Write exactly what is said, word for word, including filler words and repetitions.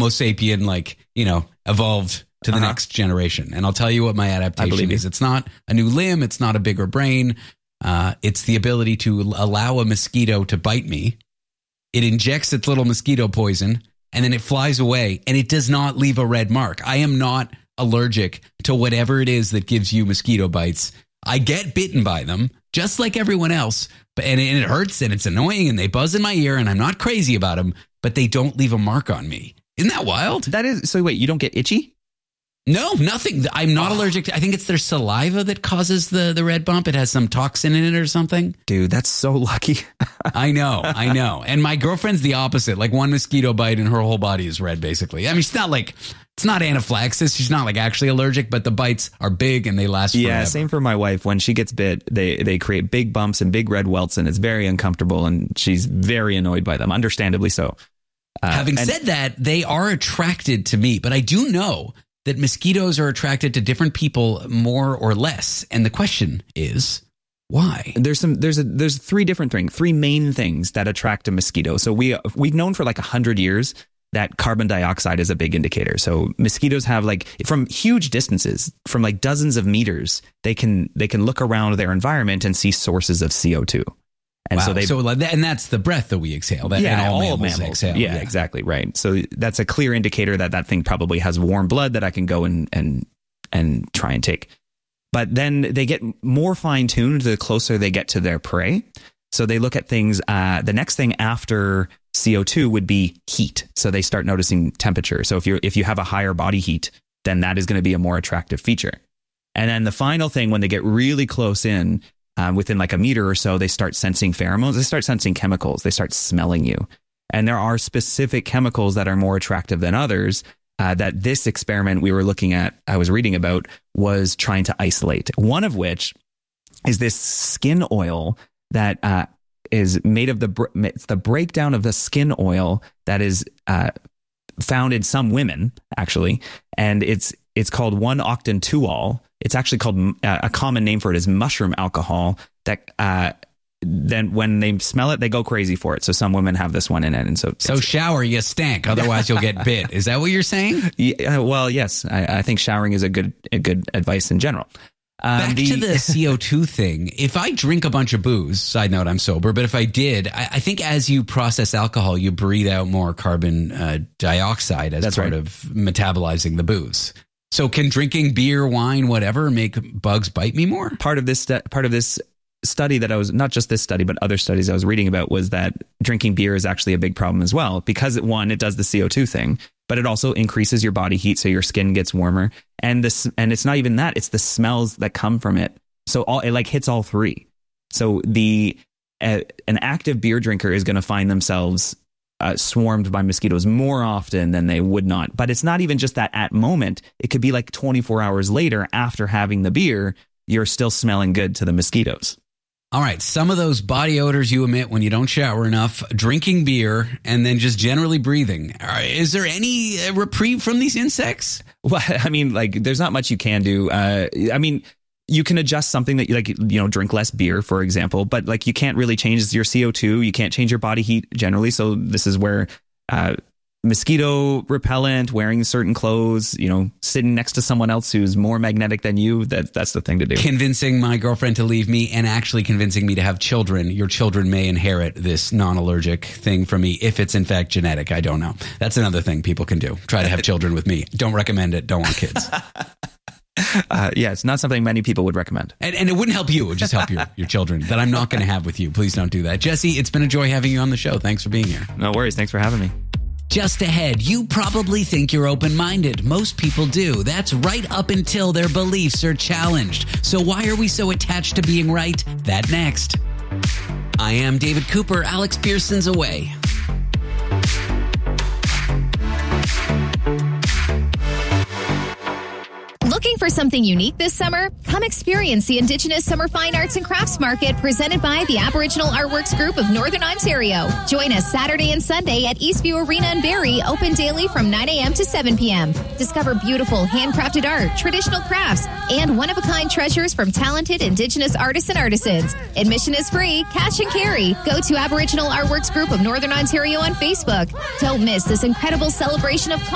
Homo sapien, like, you know, evolved to the uh-huh. next generation. And I'll tell you what my adaptation is. It's not a new limb. It's not a bigger brain. Uh, it's the ability to allow a mosquito to bite me. It injects its little mosquito poison and then it flies away and it does not leave a red mark. I am not allergic to whatever it is that gives you mosquito bites. I get bitten by them just like everyone else, but and it, and it hurts and it's annoying and they buzz in my ear and I'm not crazy about them, but they don't leave a mark on me. Isn't that wild? That is. So wait, you don't get itchy? No, nothing. I'm not oh. allergic to, I think it's their saliva that causes the, the red bump. It has some toxin in it or something. Dude, that's so lucky. I know, I know. And my girlfriend's the opposite. Like one mosquito bite and her whole body is red, basically. I mean, it's not like, it's not anaphylaxis. She's not like actually allergic, but the bites are big and they last forever. Yeah, same for my wife. When she gets bit, they, they create big bumps and big red welts and it's very uncomfortable and she's very annoyed by them, understandably so. Uh, Having and, said that, they are attracted to me, but I do know that mosquitoes are attracted to different people more or less. And the question is, why? There's some, there's a, there's three different things, three main things that attract a mosquito. So we, we've known for like a hundred years that carbon dioxide is a big indicator. So mosquitoes have like from huge distances, from like dozens of meters, they can, they can look around their environment and see sources of C O two. And wow. so they, so, and that's the breath that we exhale. That, yeah, and all, all mammals, mammals exhale. Yeah, yeah, exactly. Right. So that's a clear indicator that that thing probably has warm blood that I can go and, and, and try and take. But then they get more fine tuned the closer they get to their prey. So they look at things. Uh, the next thing after C O two would be heat. So they start noticing temperature. So if you're, if you have a higher body heat, then that is going to be a more attractive feature. And then the final thing, when they get really close in, Um, within like a meter or so, they start sensing pheromones. They start sensing chemicals. They start smelling you. And there are specific chemicals that are more attractive than others uh, that this experiment we were looking at, I was reading about, was trying to isolate. One of which is this skin oil that uh, is made of the, it's the breakdown of the skin oil that is uh, found in some women, actually. And it's it's called one octantuol. It's actually called, uh, a common name for it is mushroom alcohol that uh, then when they smell it, they go crazy for it. So some women have this one in it. And so, so shower, you stank. Otherwise you'll get bit. Is that what you're saying? Yeah, well, yes, I, I think showering is a good, a good advice in general. Um, Back the, to the C O two thing. If I drink a bunch of booze, side note, I'm sober, but if I did, I, I think as you process alcohol, you breathe out more carbon uh, dioxide as That's part right. of metabolizing the booze. So can drinking beer, wine, whatever, make bugs bite me more? Part of this stu- part of this study that I was, not just this study, but other studies I was reading about, was that drinking beer is actually a big problem as well. Because it, one, it does the C O two thing, but it also increases your body heat, so your skin gets warmer. And this, and it's not even that; it's the smells that come from it. So all it like hits all three. So the uh, an active beer drinker is going to find themselves Uh, swarmed by mosquitoes more often than they would not. But it's not even just that at moment. It could be like twenty-four hours later after having the beer, you're still smelling good to the mosquitoes. All right. Some of those body odors you emit when you don't shower enough, drinking beer, and then just generally breathing. Is there any reprieve from these insects? Well, I mean, like, there's not much you can do. Uh, I mean, you can adjust something that you like, you know, drink less beer, for example, but like you can't really change your C O two. You can't change your body heat generally. So this is where uh, mosquito repellent, wearing certain clothes, you know, sitting next to someone else who's more magnetic than you. That that's the thing to do. Convincing my girlfriend to leave me and actually convincing me to have children. Your children may inherit this non-allergic thing from me if it's in fact genetic. I don't know. That's another thing people can do. Try to have children with me. Don't recommend it. Don't want kids. Uh, yeah, it's not something many people would recommend. And, and it wouldn't help you. It would just help your, your children that I'm not going to have with you. Please don't do that. Jesse, it's been a joy having you on the show. Thanks for being here. No worries. Thanks for having me. Just ahead, you probably think you're open-minded. Most people do. That's right up until their beliefs are challenged. So why are we so attached to being right? That next. I am David Cooper. Alex Pearson's away. Looking for something unique this summer? Come experience the Indigenous Summer Fine Arts and Crafts Market presented by the Aboriginal Artworks Group of Northern Ontario. Join us Saturday and Sunday at Eastview Arena in Barrie, open daily from nine a.m. to seven p.m. Discover beautiful handcrafted art, traditional crafts, and one-of-a-kind treasures from talented Indigenous artists and artisans. Admission is free, cash and carry. Go to Aboriginal Artworks Group of Northern Ontario on Facebook. Don't miss this incredible celebration of